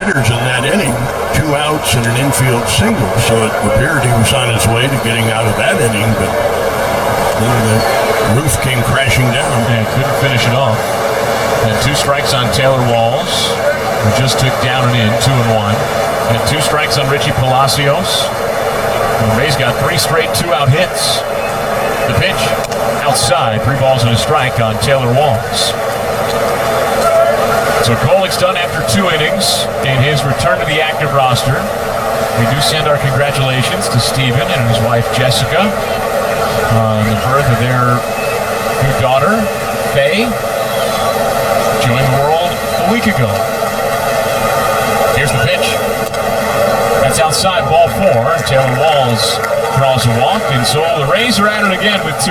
hitters in that inning, 2 outs and an infield single. So it appeared he was on his way to getting out of that inning, but then the roof came crashing down. And couldn't finish it off. And 2 strikes on Taylor Walls, who just took down and in, 2-1. And 2 strikes on Richie Palacios. And the Rays got 3 straight 2-out hits. The pitch outside, 3 balls and a strike on Taylor Walls. So Kolek's done after 2 innings in his return to the active roster. We do send our congratulations to Steven and his wife Jessica on the birth of their new daughter, Faye. Joined the world a week ago. Here's the pitch. That's outside, ball 4. Taylor Walls draws a walk, and so the Rays are at it again with 2